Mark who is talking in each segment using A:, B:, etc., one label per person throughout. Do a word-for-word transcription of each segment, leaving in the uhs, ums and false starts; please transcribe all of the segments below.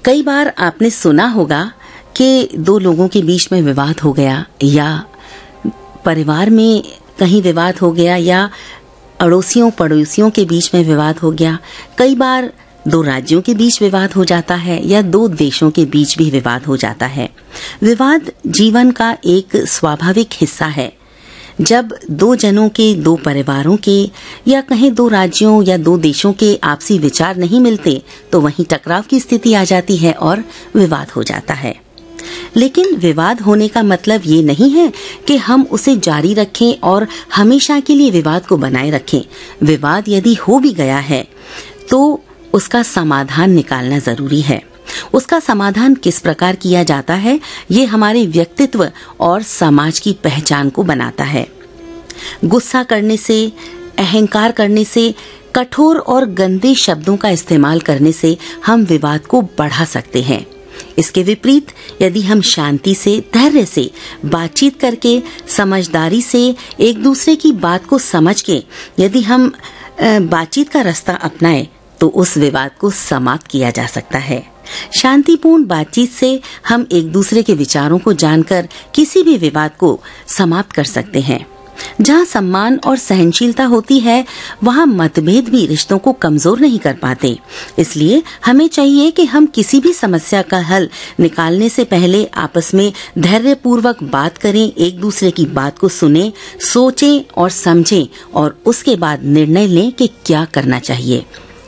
A: कई बार आपने सुना होगा कि दो लोगों के बीच में विवाद हो गया, या परिवार में कहीं विवाद हो गया, या अड़ोसियों पड़ोसियों के बीच में विवाद हो गया। कई बार दो राज्यों के बीच विवाद हो जाता है, या दो देशों के बीच भी विवाद हो जाता है। विवाद जीवन का एक स्वाभाविक हिस्सा है। जब दो जनों के, दो परिवारों के, या कहीं दो राज्यों या दो देशों के आपसी विचार नहीं मिलते, तो वहीं टकराव की स्थिति आ जाती है और विवाद हो जाता है। लेकिन विवाद होने का मतलब ये नहीं है कि हम उसे जारी रखें और हमेशा के लिए विवाद को बनाए रखें। विवाद यदि हो भी गया है तो उसका समाधान निकालना जरूरी है। उसका समाधान किस प्रकार किया जाता है, ये हमारे व्यक्तित्व और समाज की पहचान को बनाता है। गुस्सा करने से, अहंकार करने से, कठोर और गंदे शब्दों का इस्तेमाल करने से हम विवाद को बढ़ा सकते हैं। इसके विपरीत यदि हम शांति से, धैर्य से, बातचीत करके, समझदारी से, एक दूसरे की बात को समझ के यदि हम बातचीत का रास्ता अपनाएं, तो उस विवाद को समाप्त किया जा सकता है। शांतिपूर्ण बातचीत से हम एक दूसरे के विचारों को जानकर किसी भी विवाद को समाप्त कर सकते हैं। जहाँ सम्मान और सहनशीलता होती है, वहाँ मतभेद भी रिश्तों को कमजोर नहीं कर पाते। इसलिए हमें चाहिए कि हम किसी भी समस्या का हल निकालने से पहले आपस में धैर्यपूर्वक बात करें, एक दूसरे की बात को सुनें, सोचें और समझें, और उसके बाद निर्णय लें कि क्या करना चाहिए।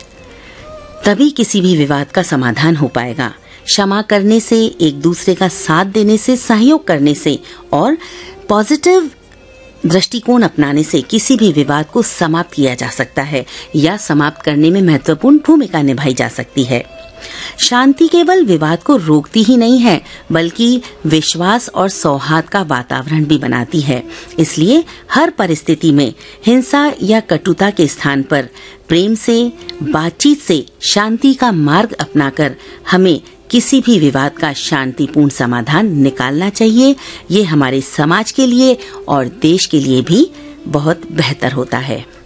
A: तभी किसी भी विवाद का समाधान हो पाएगा। क्षमा करने से, एक दूसरे का साथ देने से, सहयोग करने से और पॉजिटिव दृष्टिकोण अपनाने से किसी भी विवाद को समाप्त किया जा सकता है, या समाप्त करने में महत्वपूर्ण भूमिका निभाई जा सकती है। शांति केवल विवाद को रोकती ही नहीं है, बल्कि विश्वास और सौहार्द का वातावरण भी बनाती है। इसलिए हर परिस्थिति में हिंसा या कटुता के स्थान पर प्रेम से, बातचीत से, शांति का मार्ग अपनाकर हमें किसी भी विवाद का शांतिपूर्ण समाधान निकालना चाहिए। ये हमारे समाज के लिए और देश के लिए भी बहुत बेहतर होता है।